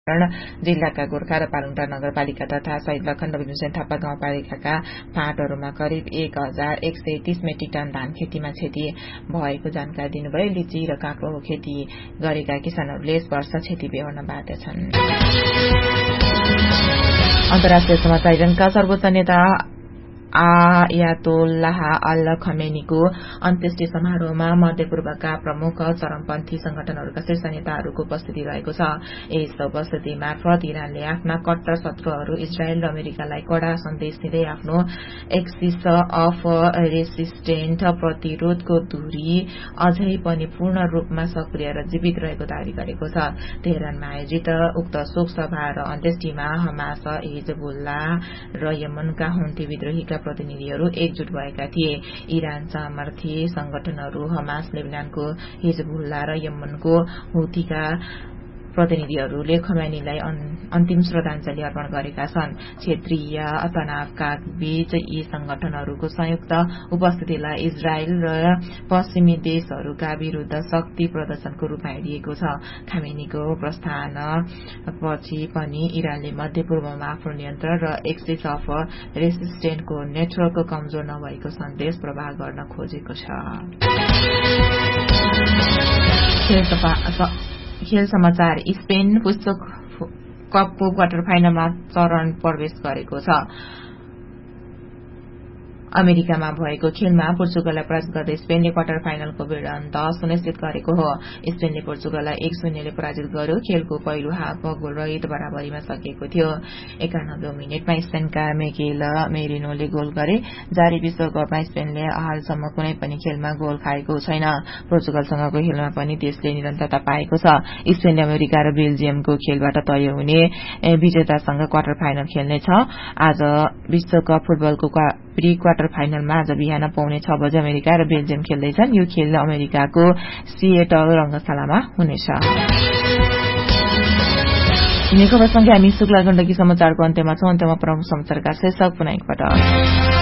जिल्लाका गोर्खा र पालुङटा नगरपालिका तथा शहीद लखन विभूषण थापा गाउँपालिकाका फाँटहरूमा करिब 1130 मेट्रिक टन धान खेतीमा क्षति भएको जानकारी दिनुभयो। लिची र काँक्रो खेती गरेका किसानहरूले यस वर्ष क्षति बेहोर्न बाध्य छन्। अन्तर्राष्ट्रिय समाचार सर्वोच्च नेता आयातोल्लाह अल खमेनीको अन्त्येष्टि समारोहमा मध्यपूर्वका प्रमुख चरमपन्थी संगठनहरूका शीर्ष नेताहरूको उपस्थिति रहेको छ। यस उपस्थिति मार्फत इरानले आफ्ना कट्टर शत्रुहरू इजरायल र अमेरिकालाई कड़ा सन्देश दिँदै आफ्नो एक्सिस अफ रेसिस्टेन्ट प्रतिरोधको धुरी अझै पनि पूर्ण रूपमा सक्रिय र जीवित रहेको दावी गरेको छ। तेहरानमा आयोजित उक्त शोक सभा र अन्त्येष्टिमा हमास, हिजबुल्लाह र यमनका हुन्ती विद्रोहीका प्रतिनिधिहरू एकजुट भएका थिए। इरान समर्थी संगठनहरू हमास, लेबनानको हिजबुल्लाह र यमनको हुतीका प्रतिनिधिहरूले खमेनीलाई अन्तिम श्रद्धाञ्जली अर्पण गरेका छन्। क्षेत्रीय तनावका बीच यी संगठनहरूको संयुक्त उपस्थितिलाई इजरायल र पश्चिमी देशहरूका विरूद्ध शक्ति प्रदर्शनको रूपमा हेरिएको छ। खामेनीको प्रस्थान पछि पनि इरानले मध्यपूर्वमा आफ्नो नियन्त्रण र एक्सिस अफ रेसिस्टेन्टको नेटवर्क कमजोर नभएको सन्देश प्रवाह गर्न खोजेको छ। खेल समाचार। स्पेन विश्व कपको क्वार्टर फाइनलमा चरण प्रवेश गरेको छ। अमेरिकामा भएको खेलमा पोर्चुगललाई पराजित गर्दै स्पेनले क्वार्टर फाइनलको भिडन्त सुनिश्चित गरेको हो। स्पेनले पोर्चुगललाई 1-0 पराजित गर्यो। खेलको पहिलो हाफ गोलरहित बराबरीमा सकिएको थियो। 91 मिनेटमा स्पेनका मिकेल मेरिनोले गोल गरे। जारी विश्वकपमा स्पेनले हालसम्म कुनै पनि खेलमा गोल खाएको छैन। पोर्चुगलसँगको खेलमा पनि त्यसले निरन्तरता पाएको छ। स्पेनले अमेरिका र बेल्जियमको खेलबाट तय हुने विजेतासँग क्वार्टर फाइनल खेल्नेछ। आज विश्वकप फुटबलको प्री क्वार्टर फाइनलमा आज बिहान पौने 6 बजे अमेरिका र बेल्जियम खेल्दैछन्। यो खेल अमेरिकाको सिएटल रंगशालामा हुनेछ। खबरसँगै हामी शुक्ला गण्डकी समाचारको अन्त्यमा छौं। अन्त्यमा प्रमुख समाचारका शीर्षक पुनः एकपटक।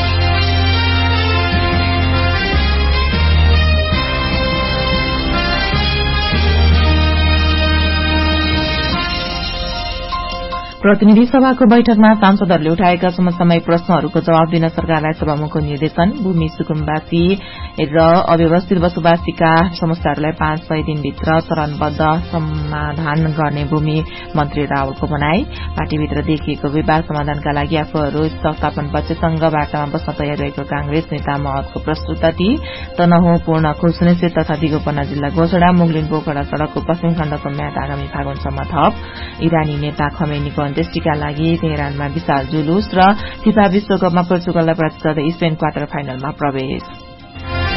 प्रतिनिधि सभाको बैठकमा सांसदहरूले उठाएका समसामयिक प्रश्नहरूको जवाब दिन सरकारलाई सभामुखको निर्देशन। भूमि सुकुम्बासी र अव्यवस्थित बसोबासीका समस्याहरूलाई 500 दिनभित्र चरणबद्ध समाधान गर्ने भूमि मन्त्री रावलको भनाई। पार्टीभित्र देखिएको विवाद समाधानका लागि आफूहरू सत्तापनपक्षसँग वार्तामा बस्न तयार रहेको कांग्रेस नेता महतको प्रस्तुति। तनहुँपूर्ण खुल सुनिश्चित तथा दिगोपन्ना जिल्ला घोषणा। मुगलिन पोखरा सड़कको पश्चिम खण्डको म्याद आगामी फागुनसम्म थप। इरानी नेता खमेनीको अन्त्येष्टिका लागि तेहरानमा विशाल जुलुस र फिफा विश्वकपमा पोर्चुगललाई पराजित गर्दै स्पेन क्वार्टर फाइनलमा प्रवेश।